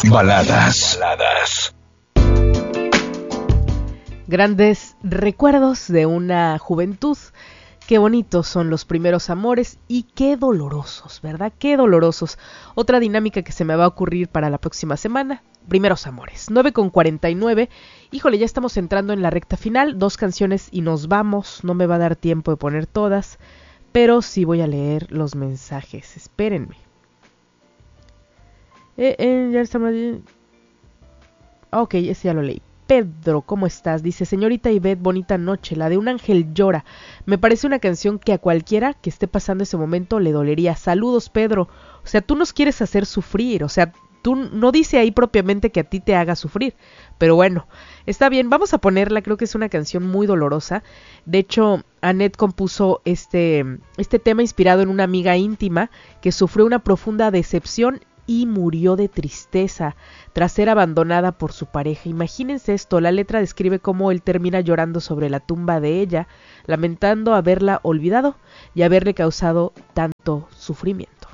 Baladas. Grandes recuerdos de una juventud. Qué bonitos son los primeros amores y qué dolorosos, ¿verdad? Qué dolorosos. Otra dinámica que se me va a ocurrir para la próxima semana. Primeros amores. 9:49. Híjole, ya estamos entrando en la recta final. 2 canciones y nos vamos. No me va a dar tiempo de poner todas, pero sí voy a leer los mensajes. Espérenme. Ya estamos... Ok, ese ya lo leí. Pedro, ¿cómo estás? Dice, señorita Ivette, bonita noche, la de Un ángel llora. Me parece una canción que a cualquiera que esté pasando ese momento le dolería. Saludos, Pedro. O sea, tú nos quieres hacer sufrir, o sea, tú no dice ahí propiamente que a ti te haga sufrir, pero bueno, está bien, vamos a ponerla, creo que es una canción muy dolorosa. De hecho, Annette compuso este tema inspirado en una amiga íntima que sufrió una profunda decepción y murió de tristeza tras ser abandonada por su pareja. Imagínense esto, la letra describe cómo él termina llorando sobre la tumba de ella, lamentando haberla olvidado y haberle causado tanto sufrimiento.